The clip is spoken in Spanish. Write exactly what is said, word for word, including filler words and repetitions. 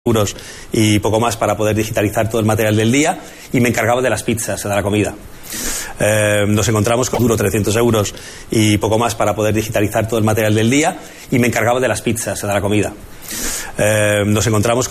euros y poco más para poder digitalizar todo el material del día, y me encargaba de las pizzas, de la comida. Eh, nos encontramos con duro trescientos euros y poco más para poder digitalizar todo el material del día, y me encargaba de las pizzas, de la comida. Eh, nos encontramos